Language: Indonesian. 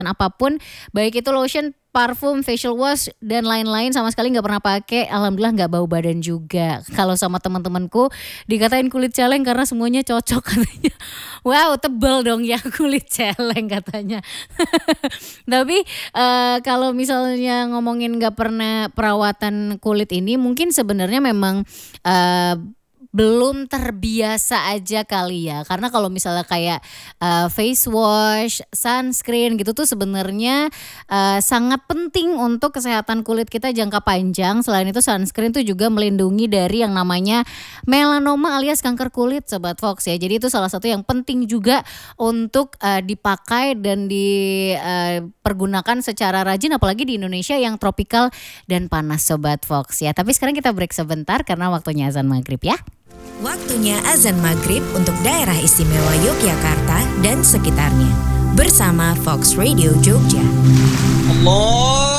apapun, baik itu lotion, parfum, facial wash dan lain-lain sama sekali nggak pernah pakai. Alhamdulillah nggak bau badan juga. Kalau sama teman-temanku dikatain kulit celeng karena semuanya cocok katanya. Wow, tebel dong ya kulit celeng katanya. Tapi kalau misalnya ngomongin nggak pernah perawatan kulit ini, mungkin sebenarnya memang eh, belum terbiasa aja kali ya. Karena kalau misalnya kayak face wash, sunscreen gitu tuh sebenarnya sangat penting untuk kesehatan kulit kita jangka panjang. Selain itu sunscreen tuh juga melindungi dari yang namanya melanoma alias kanker kulit Sobat Fox ya. Jadi itu salah satu yang penting juga untuk dipakai dan dipergunakan secara rajin apalagi di Indonesia yang tropikal dan panas Sobat Fox ya. Tapi sekarang kita break sebentar karena waktunya azan maghrib ya. Waktunya azan maghrib untuk daerah istimewa Yogyakarta dan sekitarnya. Bersama Fox Radio Jogja. Allah